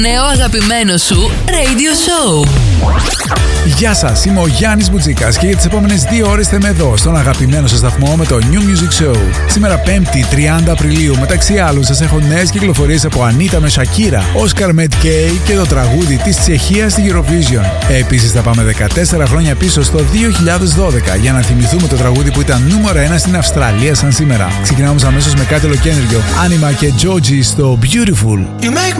νέο αγαπημένο σου radio show. Γεια σας, είμαι ο Γιάννης Μπουτζίκας και για τις επόμενες 2 ώρες θα είμαι εδώ στον αγαπημένο σας σταθμό με το New Music Show. Σήμερα 5η 30 Απριλίου, μεταξύ άλλων σας έχω νέες κυκλοφορίες από Ανίτα με Σακύρα, Όσκαρ με Κέι και το τραγούδι της Τσεχίας στη Eurovision. Επίσης θα πάμε 14 χρόνια πίσω στο 2012 για να θυμηθούμε το τραγούδι που ήταν νούμερο 1 στην Αυστραλία σαν σήμερα. Ξεκινάμε αμέσως με κάτι ολοκένουργιο, Άνιμα και Τζότζι στο Beautiful. You make